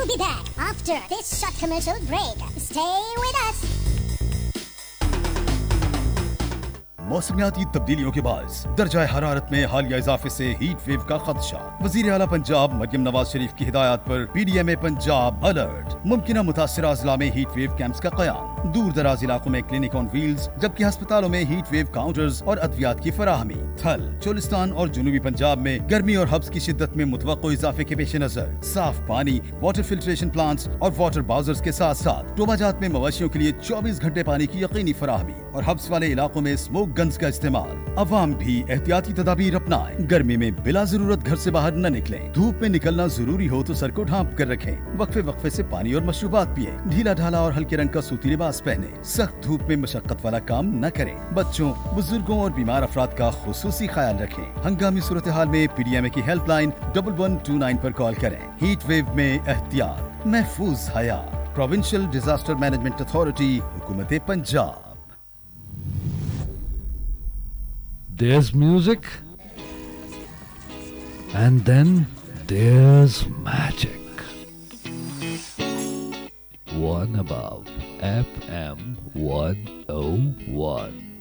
We'll be back after this short commercial break. Stay with us. मौसमियाती तब्दीलियों के बायस दर्जा हरारत में हालिया इजाफे से हीट वेव का खदशा। वजीर आला पंजाब मरियम नवाज शरीफ की हिदायत पर PDMA पंजाब अलर्ट। मुमकिना मुतासिरा अजला में हीट वेव कैंप्स का क़याम। दूर दराज इलाकों में क्लिनिक ऑन व्हील्स, जबकि अस्पतालों में हीट वेव काउंटर्स और अद्वियात की फराहमी। थल, चोलिस्तान और जनूबी पंजाब में गर्मी और हब्स की शिद्दत में मुतवक्को इजाफे के पेश नजर साफ पानी, वाटर फिल्ट्रेशन प्लांट्स और वाटर बाउजर्स के साथ साथ टोबाजात में मवेशियों के लिए 24 घंटे पानी की यकीनी फराहमी और हब्स वाले इलाकों में स्मोक गन्स का इस्तेमाल। अवाम भी एहतियाती तदाबीर अपनाएं। गर्मी में बिला जरूरत घर से बाहर न निकलें। धूप में निकलना जरूरी हो तो सर को ढांप कर रखें। वक्फे वक्फे से पानी और मशरूबात पिए। ढीला ढाला और हल्के रंग का सूती लिबास पहने। सख्त धूप में मशक्कत वाला काम न करें। बच्चों, बुजुर्गों और बीमार अफराद का खुसूसी ख्याल रखें। हंगामी सूरत हाल में PDMA की हेल्पलाइन 1129 पर कॉल करें। हीट वेव में एहतियात, महफूज हयात। प्रोविंशियल डिजास्टर मैनेजमेंट अथॉरिटी, हुकूमत Punjab. There's music, and then there's magic. One above FM 101.